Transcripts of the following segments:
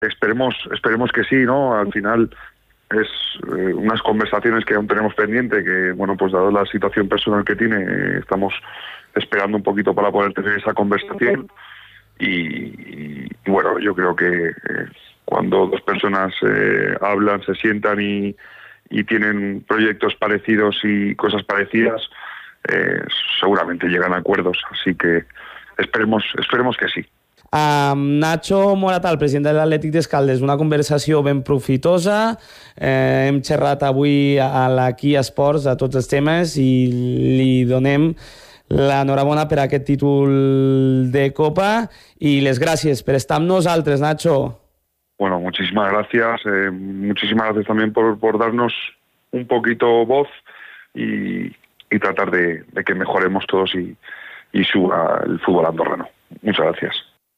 Esperemos que sí, ¿no? Al final es unas conversaciones que aún tenemos pendiente, que, bueno, pues dado la situación personal que tiene, estamos esperando un poquito para poder tener esa conversación. Y bueno, yo creo que cuando dos personas hablan, se sientan y tienen proyectos parecidos y cosas parecidas, seguramente llegan a acuerdos. Así que esperemos que sí. Nacho Moratal, president de l'Atlètic d'Escaldes, una conversació ben profitosa. Hem xerrat avui a la Kia Sports a tots els temes i li donem l'enhorabona per aquest títol de Copa i les gràcies per estar amb nosaltres, Nacho. Bueno, muchísimas gracias también por darnos un poquito voz y tratar de que mejoremos todos y suba el fútbol andorrano. Muchas gracias.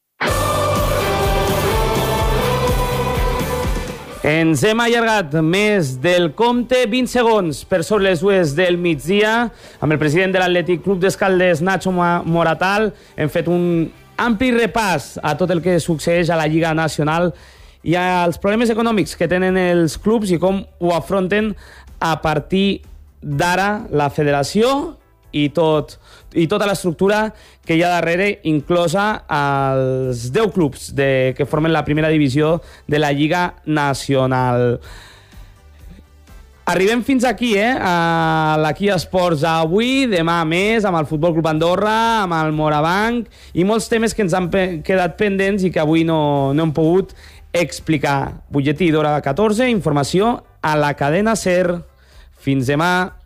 Ens hem allargat més del compte, 20 segons per sobre les dues del migdia. Amb el president de l'Atlètic Club d'Escaldes, Nacho Moratal, hem fet un ampli repàs a tot el que succeeix a la Lliga Nacional i als problemes econòmics que tenen els clubs i com ho afronten a partir d'ara la federació i tota l'estructura que hi ha darrere, inclosa els 10 clubs que formen la primera divisió de la Lliga Nacional. Arribem fins aquí, a la Kia Sports avui, demà més, amb el Futbol Club Andorra, amb el Morabanc i molts temes que ens han quedat pendents i que avui no hem pogut explicar. Butlletí d'hora 14, informació a la cadena SER. Fins demà.